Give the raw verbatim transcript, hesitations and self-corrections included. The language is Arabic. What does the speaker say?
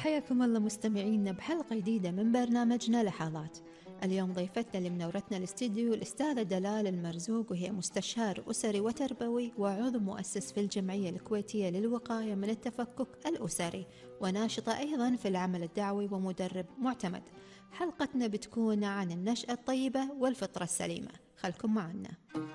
حياكم الله مستمعينا بحلقة جديدة من برنامجنا لحظات. اليوم ضيفتنا اللي منورتنا الاستديو الأستاذة دلال المرزوق، وهي مستشار أسري وتربوي وعضو مؤسس في الجمعية الكويتية للوقاية من التفكك الأسري، وناشطة أيضا في العمل الدعوي ومدرب معتمد. حلقتنا بتكون عن النشأة الطيبة والفطرة السليمة، خلكم معنا.